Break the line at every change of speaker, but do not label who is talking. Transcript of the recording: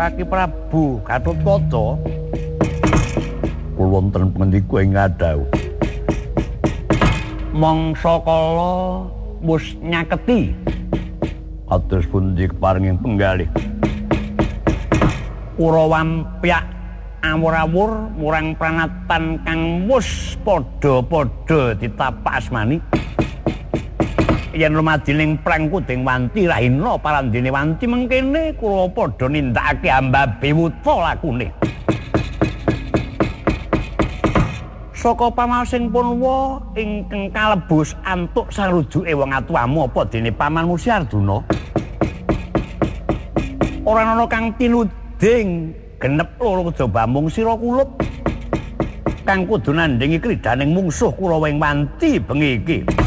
Kaki Prabu Gatotkaca kula wonten pengandika ing ngadhau. Mangsa kala wis nyaketi atus pundi keparenging penggalih. Kurawampyak awur-awur murang pranatan kang wis padha-padha ditapak asmani. Yen lumadining prang Kuding Wanti rahina parandene Wanti mengkene kula padha nindakake ambabe wuta lakune. Saka pamaosing Punwa ingkang kalebus antuk sarujuke wong atuwamu apa dene Paman Musi Arduna. Ora ana kang tinuding genep loro kejaba mung sira kulup kang kudu nandhingi kridaning mungsuh kula wing Wanti bengi iki.